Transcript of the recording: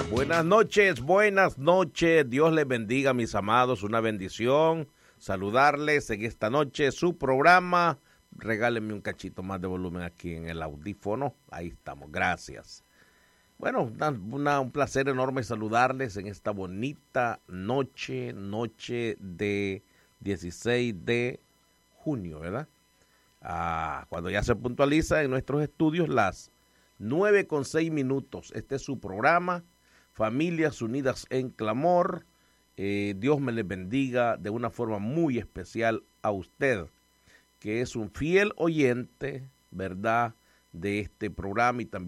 Buenas noches, Dios les bendiga, mis amados, una bendición saludarles en esta noche, su programa. Regálenme un cachito más de volumen aquí en el audífono, ahí estamos, gracias. Bueno, un placer enorme saludarles en esta bonita noche de 16 de junio, ¿verdad? Cuando ya se puntualiza en nuestros estudios las 9:06. Este es su programa, Familias Unidas en Clamor. Dios me les bendiga de una forma muy especial a usted, que es un fiel oyente, ¿verdad?, de este programa y también